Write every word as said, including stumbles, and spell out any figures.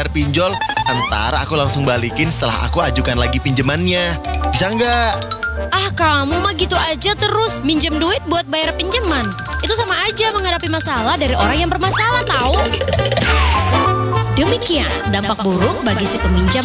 bayar pinjol, ntar aku langsung balikin setelah aku ajukan lagi pinjamannya. Bisa nggak? Ah, kamu mah gitu aja terus. Minjem duit buat bayar pinjaman. Itu sama aja menghadapi masalah dari orang yang bermasalah, tahu? Demikian dampak buruk bagi si peminjam